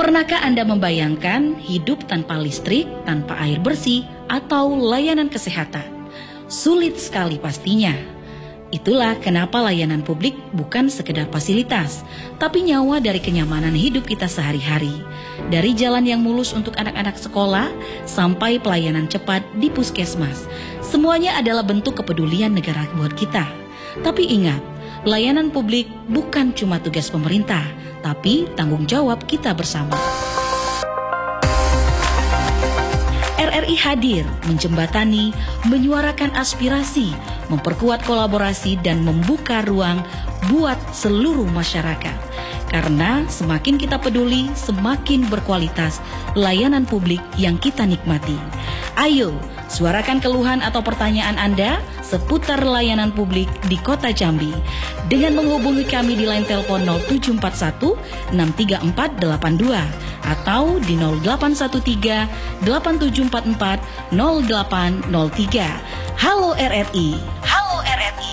Pernahkah Anda membayangkan hidup tanpa listrik, tanpa air bersih, atau layanan kesehatan? Sulit sekali pastinya. Itulah kenapa layanan publik bukan sekedar fasilitas, tapi nyawa dari kenyamanan hidup kita sehari-hari. Dari jalan yang mulus untuk anak-anak sekolah, sampai pelayanan cepat di puskesmas. Semuanya adalah bentuk kepedulian negara buat kita. Tapi ingat, layanan publik bukan cuma tugas pemerintah, tapi tanggung jawab kita bersama. RRI hadir menjembatani, menyuarakan aspirasi, memperkuat kolaborasi dan membuka ruang buat seluruh masyarakat. Karena semakin kita peduli, semakin berkualitas layanan publik yang kita nikmati. Ayo, suarakan keluhan atau pertanyaan Anda seputar layanan publik di Kota Jambi dengan menghubungi kami di line telepon 0741 63482 atau di 0813 8744 0803. Halo RRI. Halo RRI.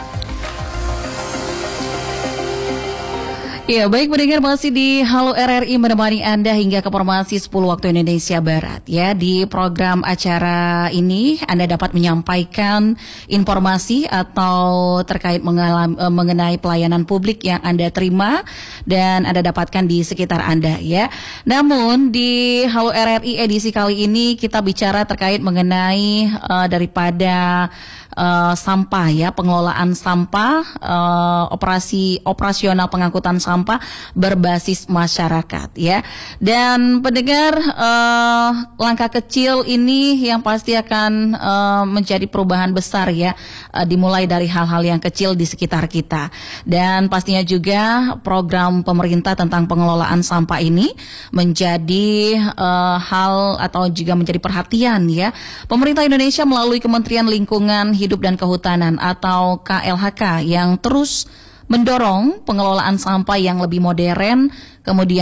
Ya, baik pendengar, masih di Halo RRI menemani Anda hingga ke informasi 10 waktu Indonesia Barat. Ya, di program acara ini Anda dapat menyampaikan informasi atau terkait mengenai pelayanan publik yang Anda terima dan Anda dapatkan di sekitar Anda, ya. Namun di Halo RRI edisi kali ini kita bicara terkait mengenai daripada sampah, ya, pengelolaan sampah, operasional pengangkutan sampah berbasis masyarakat, ya. Dan pendengar, langkah kecil ini yang pasti akan menjadi perubahan besar, ya, dimulai dari hal-hal yang kecil di sekitar kita. Dan pastinya juga program pemerintah tentang pengelolaan sampah ini menjadi hal atau juga menjadi perhatian, ya. Pemerintah Indonesia melalui Kementerian Lingkungan Hidup dan Kehutanan atau KLHK yang terus mendorong pengelolaan sampah yang lebih modern, kemudian